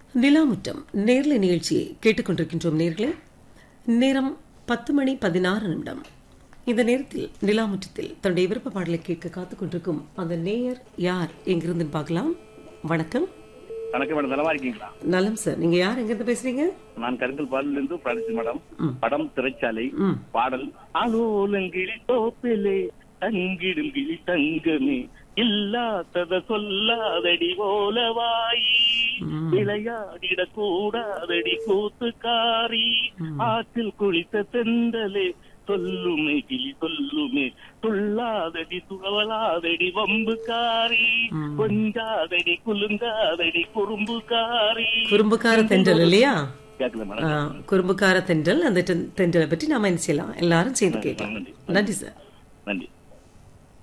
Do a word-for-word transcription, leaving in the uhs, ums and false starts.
நிலாமுற்றம் நேர்ல நிகழ்ச்சியை கேட்டுக்கொண்டிருக்கின்றோம். நேர்களே, நேரம் பத்து மணி பதினாறு நிமிடம். இந்த நேரத்தில் நிலாமுற்றத்தில் தன்னுடைய விருப்ப பாடலை கேட்க காத்துக் கொண்டிருக்கும் அந்த நேயர் யார் எங்கிருந்து பார்க்கலாம். வணக்கம். வணக்கம் மேடம், நலமா இருக்கீங்களா? நலம் சார். நீங்க யார், எங்கிருந்து பேசுறீங்க? நான் கருங்கல் பாலிலிருந்து பிரான்சி மேடம். படம் திரைச்சாலை. பாடல் ஆலோலங்கிளி தோப்பிலே தங்கிடும் கிளி தங்கமே இல்லாதத சொல்லாதடி போலவாயி விளையாடிட கூடாதடி கூத்துக்காரி ஆற்றில் குளித்த தெந்தலே சொல்லுமே கிளி சொல்லுமே துள்ளாதடி துவலாதடி வம்புக்காரி கொஞ்சாதடி குலுங்காதடி குறும்புக்காரி. குறும்புக்கார தென்றல் இல்லையா? கேட்கல மேடம். குறும்புக்கார தென்றல். அந்த தென்றலை பற்றி நாம என்ன செய்யலாம், எல்லாரும் சேர்ந்து கேட்கலாம். நன்றி சார். நன்றி.